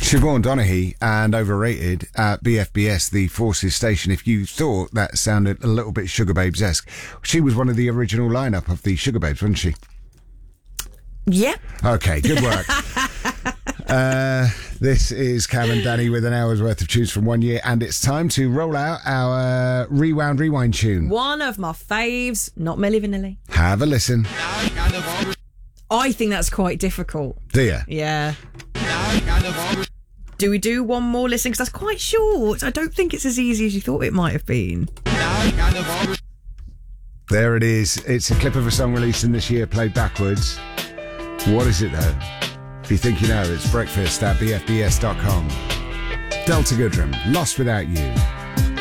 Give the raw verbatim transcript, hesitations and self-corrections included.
Siobhan Donaghy and Overrated at B F B S, the Forces station. If you thought that sounded a little bit Sugar Babes-esque, she was one of the original lineup of the Sugar Babes, wasn't she? Yep. Okay, good work. uh, this is Cam and Danny with an hour's worth of tunes from one year, and it's time to roll out our Rewound Rewind tune. One of my faves, not Milli Vanilli. Have a listen. I think that's quite difficult. Do you? Yeah. Do we do one more listen? Because that's quite short. I don't think it's as easy as you thought it might have been. There it is. It's a clip of a song released in this year, played backwards. What is it, though? If you think you know, it's breakfast at b f b s dot com. Delta Goodrem, Lost Without You.